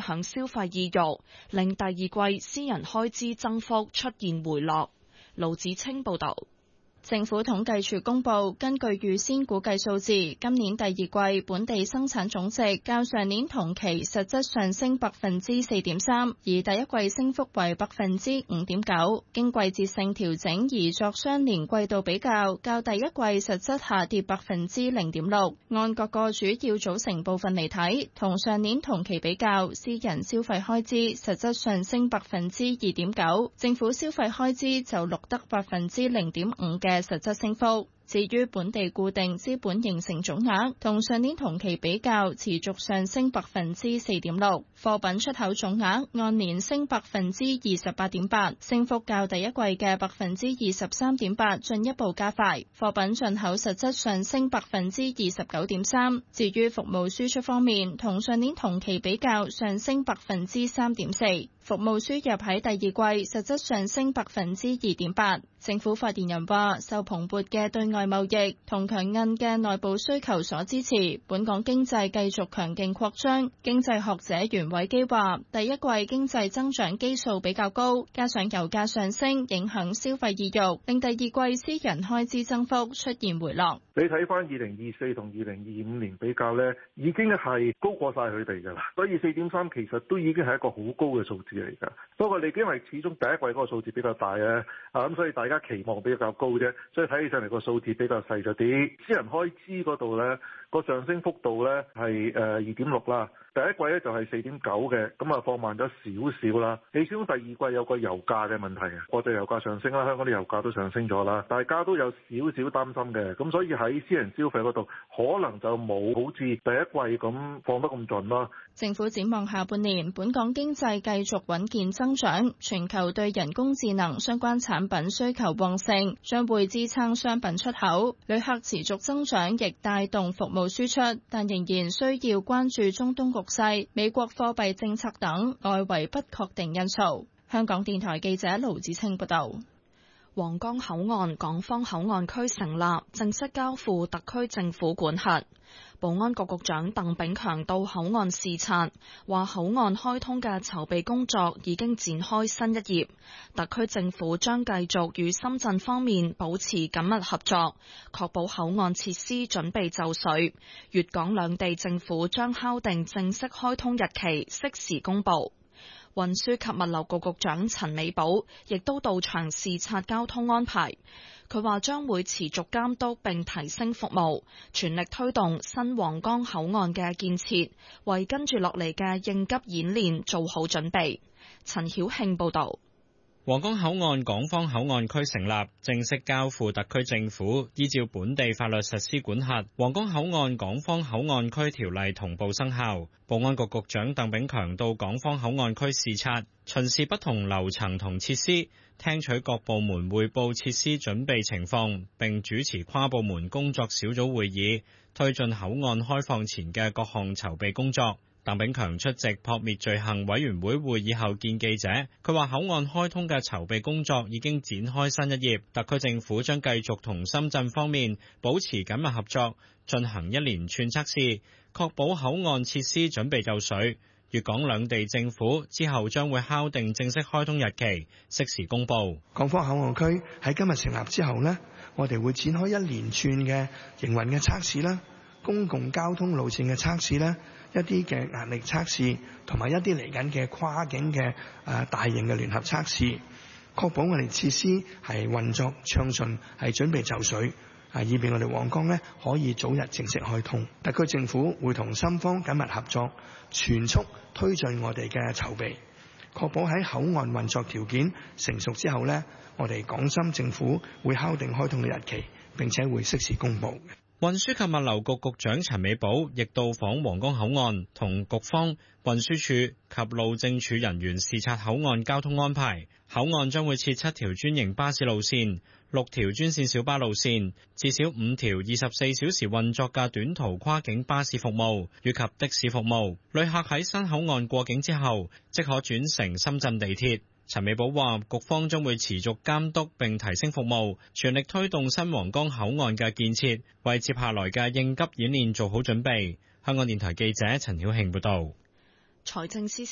響消費意欲，令第二季私人開支增幅出現回落。盧子清報導。 政府統計處公布，根據預先估計數字，今年第二季本地生產總值較上年同期實質上升4.3%，而第一季升幅為5.9%，經季節性調整而作相連季度比較，較第一季實質下跌0.6%。按各個主要組成部分嚟睇，同上年同期比較，私人消費開支實質上升2.9%，政府消費開支就錄得0.5%嘅實質升幅。至於本地固定資本形成總額，同上年同期比較持續上升4.6%，貨品出口總額按年升28.8%，升幅較第一季嘅23.8%進一步加快。貨品進口實質上升29.3%。至於服務輸出方面，同上年同期比較上升3.4%，服務輸入喺第二季實質上升2.8%。政府發言人話，受蓬勃嘅對外貿易同強韌嘅內部需求所支持，本港經濟繼續強勁擴張。經濟學者袁偉基話，第一季經濟增長基數比較高，加上油價上升影響消費意欲，令第二季私人開支增幅出現回落。 你睇翻2024同2025年比較呢，已經係高過晒佢哋㗎啦。所以4.3其實都已經係一個好高嘅數字嚟㗎。不過你因為始終第一季嗰個數字比較大咧，咁所以大家期望比較高啫，所以睇起上嚟個數字比較細咗啲。私人開支嗰度呢，個上升幅度呢係2.6啦。第一季咧就係4.9嘅，咁啊放慢咗少少啦。你始終第二季有個油價嘅問題啊，國際油價上升啦，香港啲油價都上升咗啦，大家都有少少擔心嘅，咁所以喺私人消費嗰度可能就冇好似第一季咁放得咁盡啦。 政府展望下半年，本港經濟繼續穩健增長，全球對人工智能相關產品需求旺盛，將會支撐商品出口。旅客持續增長亦帶動服務輸出，但仍然需要關注中東局勢、美國貨幣政策等外圍不確定因素。香港電台記者盧子清報道。 皇崗口岸港方口岸區成立，正式交付特區政府管轄。保安局局長鄧炳強到口岸視察，話口岸開通嘅籌備工作已經展開新一頁，特區政府將繼續與深圳方面保持緊密合作，確保口岸設施準備就緒。粵港兩地政府將敲定正式開通日期，適時公佈。運輸及物流局局長陳美寶亦都到場視察交通安排。佢話將會持續監督並提升服務，全力推動新皇崗口岸嘅建設，為跟住落嚟嘅應急演練做好準備。陳曉慶報導。 皇崗口岸港方口岸區成立，正式交付特區政府依照本地法律實施管轄。皇崗口岸港方口岸區條例同步生效。保安局局長鄧炳強到港方口岸區視察，巡視不同樓層同設施，聽取各部門匯報設施準備情況，並主持跨部門工作小組會議，推進口岸開放前嘅各項籌備工作。鄧炳強出席撲滅罪行委員會會議後見記者，佢話口岸開通嘅籌備工作已經展開新一頁，特區政府將繼續同深圳方面保持緊密合作，進行一連串測試，確保口岸設施準備就緒。粵港兩地政府之後將會敲定正式開通日期，適時公佈。 港方口岸區喺今日成立之後呢，我哋會展開一連串嘅營運嘅測試啦，公共交通路線嘅測試啦，一啲嘅壓力測試，同埋一啲嚟緊嘅跨境嘅大型嘅聯合測試，確保我哋設施係運作暢順，係準備就緒，以便我哋皇崗呢可以早日正式開通。特區政府會同深方緊密合作，全速推進我哋嘅籌備，確保喺口岸運作條件成熟之後呢，我哋港深政府會敲定開通嘅日期，並且會適時公佈。 運輸及物流局局長陳美寶亦到訪皇崗口岸，同局方、運輸署及路政署人員視察口岸交通安排。口岸將會設7條專營巴士路線、6條專線小巴路線，至少5條24小時運作嘅短途跨境巴士服務，以及的士服務。旅客喺新口岸過境之後，即可轉乘深圳地鐵。陳美寶話，局方將會持續監督並提升服務，全力推動新皇崗口岸嘅建設，為接下來嘅應急演練做好準備。香港電台記者陳曉慶報道。 財政司